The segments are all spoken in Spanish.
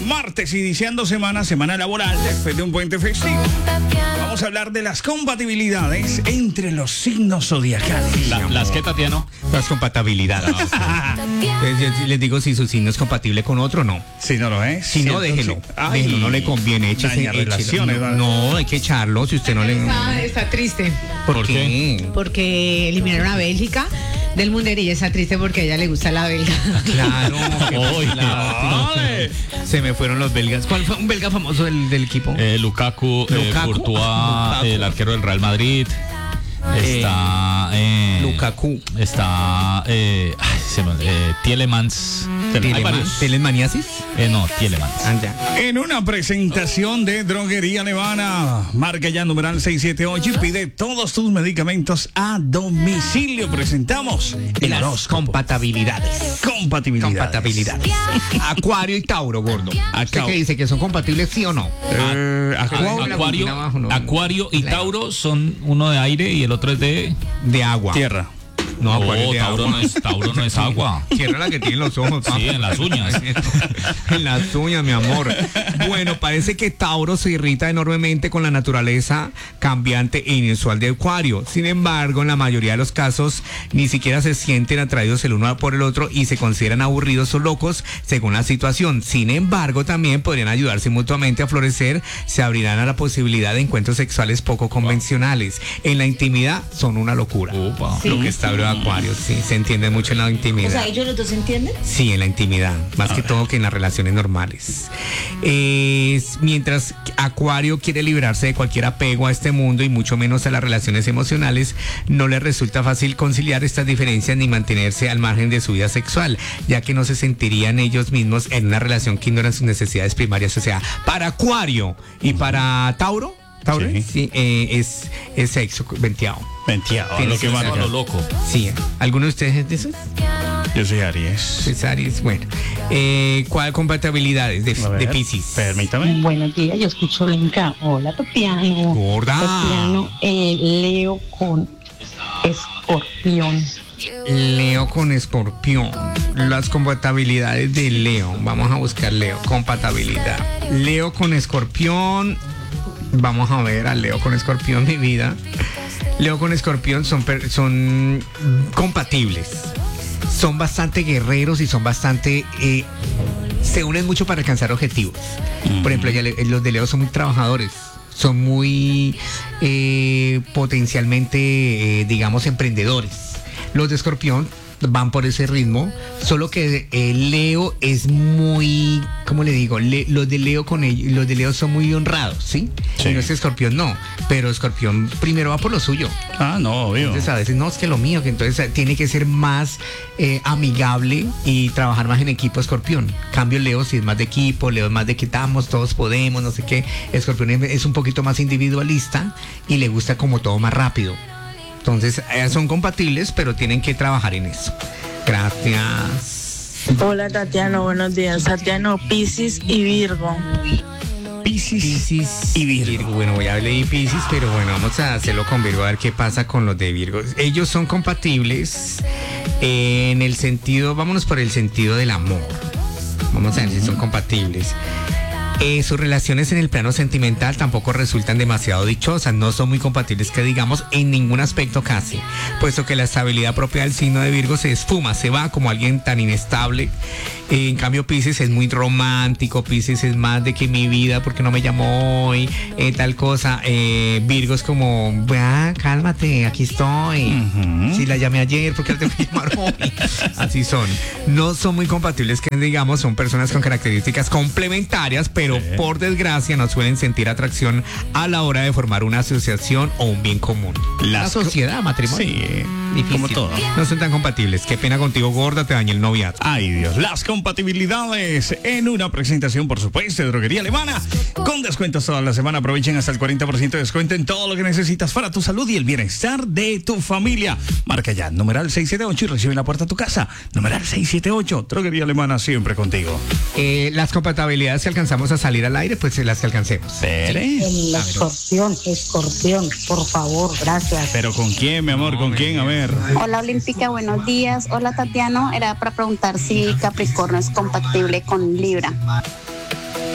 martes, iniciando semana laboral, después de un puente festivo. Vamos a hablar de las compatibilidades entre los signos zodiacales. ¿Las qué, Tatiano? Las compatibilidades. Entonces, les digo si su signo es compatible con otro, no. Si no lo es. Si no, déjelo. Déjelo, no le conviene. Daña relaciones. No, hay que echarlo si usted no le... Está triste ¿Por qué? porque eliminaron a Bélgica del Mundial y ella está triste porque a ella le gusta la belga. Claro. Ay. Se me fueron los belgas. ¿Cuál fue un belga famoso del equipo? Lukaku, Lukaku. Courtois, el arquero del Real Madrid. Está Lukaku. Está Tielemans. Hay varios. ¿Telemaniasis? No, Tielemans. En una presentación de Droguería Nevana, marca ya numeral 678 y pide todos tus medicamentos a domicilio. Presentamos el Las horóscopo. compatibilidades. Compatibilidades. Acuario y Tauro, gordo. ¿Usted qué dice? ¿Que son compatibles, sí o no? Acuario y Tauro son uno de aire y el otro es de agua. Tierra. No, Acuario es de Tauro agua. Tauro no es agua. Tierra la que tiene los ojos. Sí, en las uñas. En las uñas, mi amor. Bueno, parece que Tauro se irrita enormemente con la naturaleza cambiante e inusual de Acuario. Sin embargo, en la mayoría de los casos, ni siquiera se sienten atraídos el uno por el otro y se consideran aburridos o locos según la situación. Sin embargo, también podrían ayudarse mutuamente a florecer, se abrirán a la posibilidad de encuentros sexuales poco convencionales. En la intimidad son una locura. Sí. Lo que está Acuario, sí, se entiende mucho en la intimidad. O sea, ¿ellos los dos se entienden? Sí, en la intimidad, más que todo que en las relaciones normales. Mientras Acuario quiere librarse de cualquier apego a este mundo y mucho menos a las relaciones emocionales, no le resulta fácil conciliar estas diferencias ni mantenerse al margen de su vida sexual, ya que no se sentirían ellos mismos en una relación que ignoran sus necesidades primarias. O sea, para Acuario y para Tauro, sí, es sexo venteado. Lo que marca. Lo loco. Sí, ¿alguno de ustedes es de esos? Yo soy Aries. Es Aries, bueno. ¿Cuál compatibilidades de Piscis? Permítame. Buenos días, yo escucho Lenka. Hola, Tatiano. Gorda. Tatiano, Leo con Escorpión. Leo con Escorpión. Las compatibilidades de Leo. Vamos a buscar Leo. Compatibilidad. Leo con Escorpión. Vamos a ver a Leo con Escorpión, mi vida. Leo con Escorpión son compatibles. Son bastante guerreros y son bastante... se unen mucho para alcanzar objetivos. Por ejemplo, los de Leo son muy trabajadores. Son muy potencialmente, digamos, emprendedores. Los de Escorpión van por ese ritmo, solo que Leo es muy, ¿cómo le digo? Los de Leo son muy honrados, ¿sí? Sí. Y no es Escorpión, no, pero Escorpión primero va por lo suyo. No, obvio. Entonces a veces no, es que lo mío, que entonces tiene que ser más amigable y trabajar más en equipo Escorpión. Cambio Leo si es más de equipo, Leo es más de que estamos, todos podemos, no sé qué. Escorpión es un poquito más individualista y le gusta como todo más rápido. Entonces, son compatibles, pero tienen que trabajar en eso. Gracias. Hola, Tatiano, buenos días. Tatiano, Piscis y Virgo. Piscis y Virgo. Bueno, ya leí Piscis, pero bueno, vamos a hacerlo con Virgo, a ver qué pasa con los de Virgo. Ellos son compatibles en el sentido, vámonos por el sentido del amor. Vamos a ver si son compatibles. Sus relaciones en el plano sentimental tampoco resultan demasiado dichosas, no son muy compatibles que digamos en ningún aspecto casi, puesto que la estabilidad propia del signo de Virgo se esfuma, se va como alguien tan inestable. En cambio Piscis es muy romántico, Piscis es más de que mi vida, porque no me llamó hoy, tal cosa. Virgo es como, cálmate, aquí estoy. Si la llamé ayer, ¿por qué la tengo que llamar hoy? Así son. No son muy compatibles que digamos, son personas con características complementarias, pero por desgracia no suelen sentir atracción a la hora de formar una asociación o un bien común. La sociedad, matrimonio. Sí, difícil. como todo. No son tan compatibles. Qué pena contigo, gorda, te dañé el noviazgo. Ay, Dios. Las compatibilidades en una presentación, por supuesto, de Droguería Alemana. Con descuentos toda la semana. Aprovechen hasta el 40% de descuento en todo lo que necesitas para tu salud y el bienestar de tu familia. Marca ya, numeral 678 y recibe en la puerta de tu casa. Numeral 678, Droguería Alemana, siempre contigo. Las compatibilidades que alcanzamos a salir al aire, pues las que alcancemos. El escorpión, por favor, gracias. ¿Pero con quién, mi amor? ¿Con quién? A ver. Hola Olímpica, buenos días. Hola Tatiano, era para preguntar si Capricornio es compatible con Libra.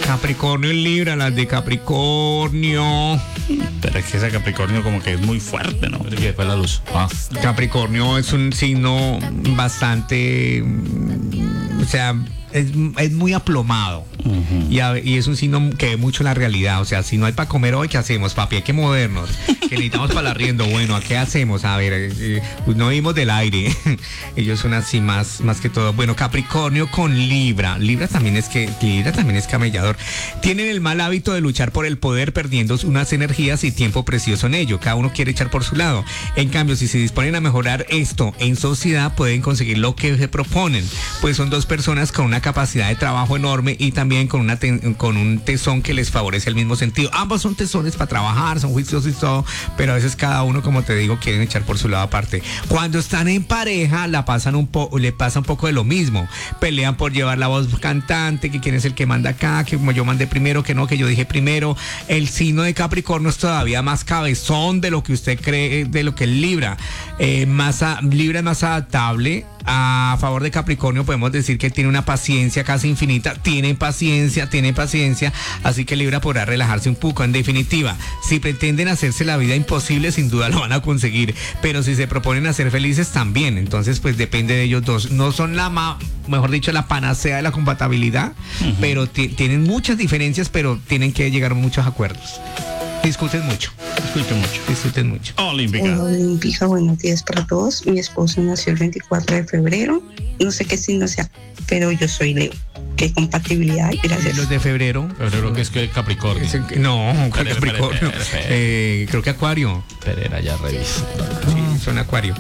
Capricornio y Libra, las de Capricornio. Pero es que ese Capricornio como que es muy fuerte, ¿no? Pero que después la luz. Capricornio es un signo bastante, o sea, es muy aplomado. Y es un signo que ve mucho la realidad. O sea, si no hay para comer hoy, ¿qué hacemos, papi? Hay que movernos. Que necesitamos para el arriendo. Bueno, ¿a qué hacemos? A ver, no vimos del aire. Ellos son así más que todo. Bueno, Capricornio con Libra. Libra también es camellador. Tienen el mal hábito de luchar por el poder, perdiendo unas energías y tiempo precioso en ello. Cada uno quiere echar por su lado. En cambio, si se disponen a mejorar esto en sociedad, pueden conseguir lo que se proponen. Pues son dos personas con una capacidad de trabajo enorme y también con un tesón que les favorece el mismo sentido. Ambos son tesones para trabajar, son juiciosos y todo, pero a veces cada uno, como te digo, quieren echar por su lado aparte. Cuando están en pareja, le pasa un poco de lo mismo. Pelean por llevar la voz cantante, que quién es el que manda acá, que como yo mandé primero, que no, que yo dije primero. El signo de Capricornio es todavía más cabezón de lo que usted cree, de lo que es Libra. Libra es más adaptable. A favor de Capricornio podemos decir que tiene una paciencia casi infinita, tiene paciencia, así que Libra podrá relajarse un poco. En definitiva, si pretenden hacerse la vida imposible, sin duda lo van a conseguir, pero si se proponen a ser felices también. Entonces pues depende de ellos dos. No son la panacea de la compatibilidad, pero tienen muchas diferencias, pero tienen que llegar a muchos acuerdos. Discuten mucho. Olímpica. Hola, Olímpica, buenos días para todos. Mi esposo nació el 24 de febrero. No sé qué signo sea, pero yo soy Leo. ¿Qué compatibilidad hay? Gracias. Los de febrero. Febrero que es que Capricornio. Capricornio. Creo que Acuario. Pereira ya revisa. Sí, son Acuario.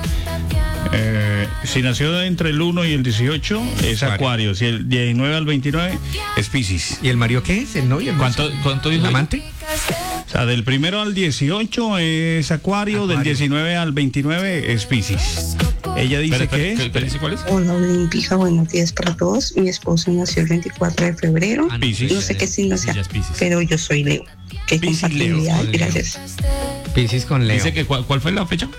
Si nació entre el 1 y el 18 es Acuario. Si el 19 al 29 es Piscis. ¿Y el Mario qué es? ¿El novio? ¿Cuánto dijo? ¿El amante? O sea, del 1 al 18 es Acuario, del 19 al 29 es Piscis. Ella dice ¿cuál es? Hola, Olímpica, buenos días para todos. Mi esposo nació el 24 de febrero. Piscis. No sé qué signo sea, pero yo soy Leo. ¿Qué Piscis, compatibilidad hay? Leo. Gracias. Piscis con Leo. Dice que ¿cuál fue la fecha?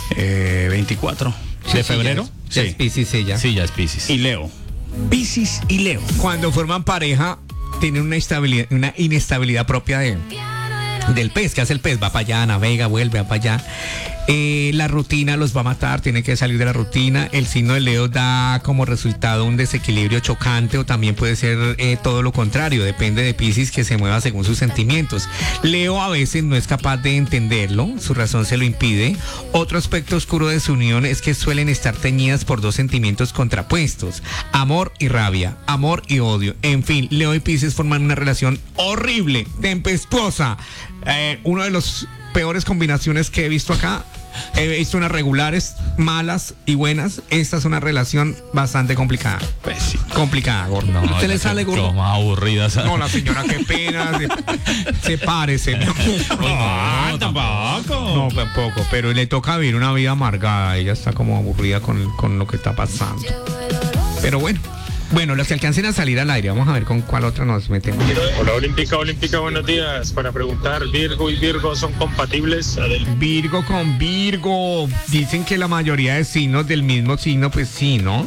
24 ¿De febrero? Ya es Piscis ella. Sí, ya es Piscis. y Leo. Piscis y Leo. Cuando forman pareja, tienen una inestabilidad propia del pez. ¿Qué hace el pez? Va para allá, navega, vuelve, va para allá. La rutina los va a matar, tiene que salir de la rutina. El signo de Leo da como resultado un desequilibrio chocante, o también puede ser todo lo contrario, depende de Piscis, que se mueva según sus sentimientos. Leo a veces no es capaz de entenderlo, su razón se lo impide. Otro aspecto oscuro de su unión es que suelen estar teñidas por dos sentimientos contrapuestos: amor y rabia, amor y odio. En fin, Leo y Piscis forman una relación horrible, tempestuosa. Uno de los peores combinaciones que he visto acá. He visto unas regulares, malas y buenas. Esta es una relación bastante complicada. Complicada, gordo. No, ¿Usted le sale, gordo? Más aburrida, ¿sabes? No, la señora, qué pena. Sepárese, mi amor. No, tampoco. No, tampoco. Pero le toca vivir una vida amargada. Ella está como aburrida con lo que está pasando. Pero bueno, los que alcancen a salir al aire, vamos a ver con cuál otra nos metemos. Hola, Olímpica, buenos días. Para preguntar, ¿Virgo y Virgo son compatibles? Virgo con Virgo. Dicen que la mayoría de signos del mismo signo, pues sí, ¿no?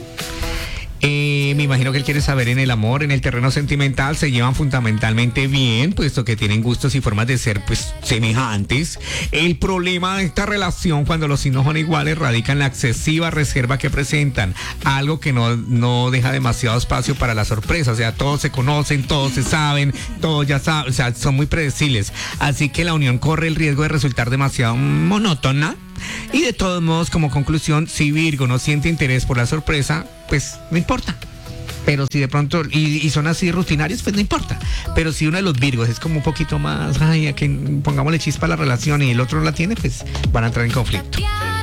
Me imagino que él quiere saber en el amor, en el terreno sentimental, se llevan fundamentalmente bien, puesto que tienen gustos y formas de ser pues semejantes. El problema de esta relación, cuando los signos son iguales, radica en la excesiva reserva que presentan, algo que no deja demasiado espacio para la sorpresa. O sea, todos se conocen, todos se saben, todos ya saben, o sea, son muy predecibles, así que la unión corre el riesgo de resultar demasiado monótona. Y de todos modos, como conclusión, si Virgo no siente interés por la sorpresa, pues no importa. Pero si de pronto, y son así rutinarios, pues no importa. Pero si uno de los Virgos es como un poquito más, a que pongámosle chispa a la relación, y el otro no la tiene, pues van a entrar en conflicto.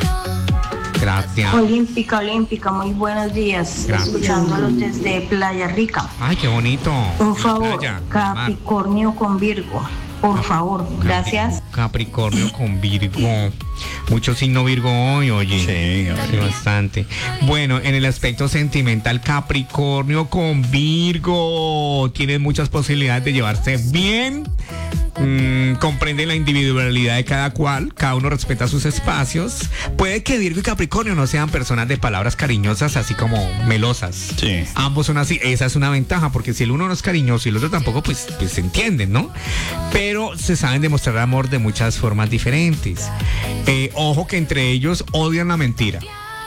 Gracias. Olímpica, muy buenos días. Gracias. Escuchándolos desde Playa Rica. Ay, qué bonito. Por favor, Playa, Capricornio con Virgo. Por favor, gracias. Capricornio con Virgo. Mucho signo Virgo hoy, oye. Sí, bastante. Bueno, en el aspecto sentimental, Capricornio con Virgo tienen muchas posibilidades de llevarse bien, comprenden la individualidad de cada cual, cada uno respeta sus espacios. Puede que Virgo y Capricornio no sean personas de palabras cariñosas, así como melosas. Sí. Ambos son así, esa es una ventaja, porque si el uno no es cariñoso y el otro tampoco, pues se entienden, ¿no? Pero se saben demostrar amor de muchas formas diferentes. Ojo que entre ellos odian la mentira.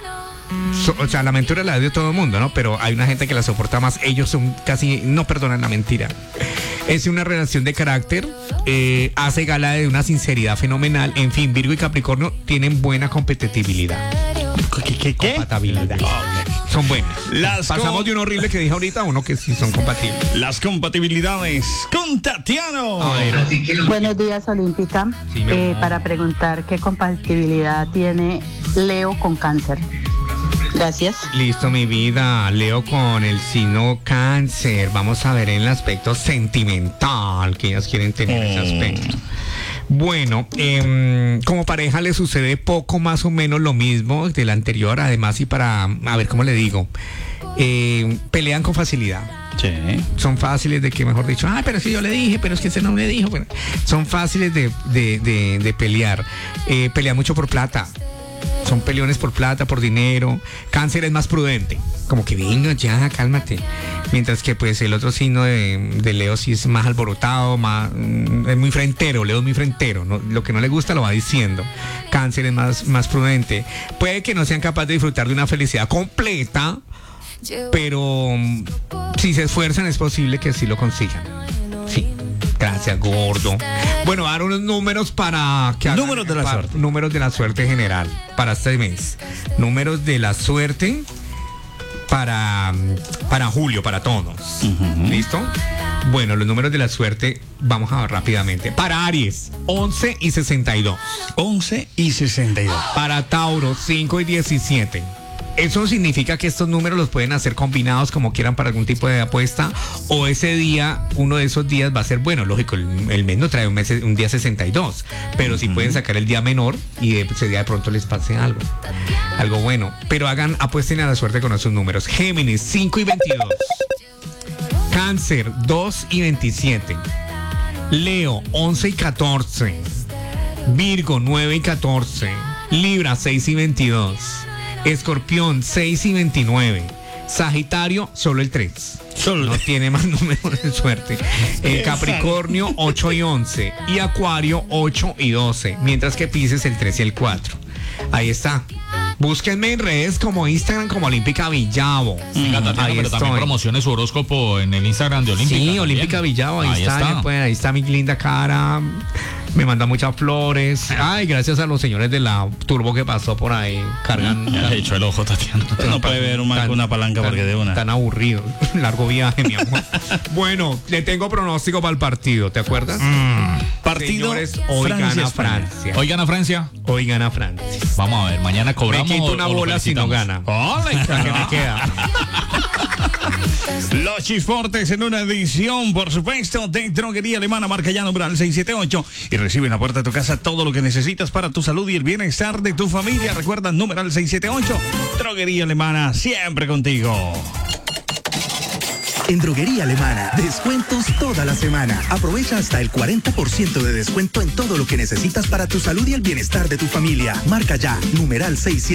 O sea, la mentira la odia todo el mundo, ¿no? Pero hay una gente que la soporta más. Ellos son casi no perdonan la mentira. Es una relación de carácter, hace gala de una sinceridad fenomenal. En fin, Virgo y Capricornio tienen buena competitividad. ¿Qué? Compatibilidad. Son buenos. Pasamos de un horrible que dije ahorita a uno que sí son compatibles. Las compatibilidades con Tatiano. Buenos días, Olímpica. Sí, para preguntar qué compatibilidad tiene Leo con Cáncer. Gracias. Listo, mi vida. Leo con el signo Cáncer. Vamos a ver en el aspecto sentimental que ellas quieren tener ese aspecto. Bueno, como pareja le sucede poco más o menos lo mismo del anterior, además, y para, a ver, ¿cómo le digo? Pelean con facilidad. Sí. Son fáciles de que, mejor dicho, pero es que yo le dije, pero es que ese no le dijo. Bueno, son fáciles de pelear. Pelean mucho por plata. Son peleones por plata, por dinero. Cáncer es más prudente, como que venga ya, cálmate. Mientras que pues el otro signo de Leo sí es más alborotado, es muy frentero. Leo es muy frentero, ¿no? Lo que no le gusta lo va diciendo. Cáncer es más prudente. Puede que no sean capaces de disfrutar de una felicidad completa, pero si se esfuerzan es posible que sí lo consigan. Sí. Gracias, gordo. Bueno, dar unos números para que números de la suerte. Números de la suerte general para este mes. Números de la suerte para julio, para todos. ¿Listo? Bueno, los números de la suerte vamos a ver rápidamente. Para Aries, 11 y 62. 11 y 62. Para Tauro, 5 y 17. Eso significa que estos números los pueden hacer combinados como quieran para algún tipo de apuesta, o ese día, uno de esos días va a ser bueno. Lógico, el mes no trae un día 62, pero sí pueden sacar el día menor y ese día de pronto les pase algo bueno. Pero apuesten a la suerte con esos números. Géminis, 5 y 22. Cáncer, 2 y 27. Leo, 11 y 14. Virgo, 9 y 14. Libra, 6 y 22. Escorpión, 6 y 29. Sagitario, solo el 3. No tiene más números de suerte. Capricornio, 8 y 11. Y Acuario, 8 y 12. Mientras que Piscis, el 3 y el 4. Ahí está. Búsquenme en redes como Instagram, como Olímpica Villavo. Pero también promocione su horóscopo en el Instagram de Olímpica. Sí, también. Olímpica Villavo, ahí está. Ahí está mi linda cara. Me manda muchas flores. Ay, gracias a los señores de la Turbo que pasó por ahí. Cargan. Ya he hecho el ojo, Tatiana. No puede ver una palanca porque de una. Tan aburrido. Largo viaje, mi amor. Bueno, le tengo pronóstico para el partido, ¿te acuerdas? Partido. Señores, hoy gana Francia. ¿Hoy gana Francia? Hoy gana Francia. Vamos a ver, mañana cobramos. Me quito una bola si no gana. La que me queda. Los Chisportes en una edición, por supuesto, de Droguería Alemana, marca ya numeral 678 y recibe en la puerta de tu casa todo lo que necesitas para tu salud y el bienestar de tu familia. Recuerda, numeral 678, Droguería Alemana, siempre contigo. En Droguería Alemana, descuentos toda la semana. Aprovecha hasta el 40% de descuento en todo lo que necesitas para tu salud y el bienestar de tu familia. Marca ya, numeral 678.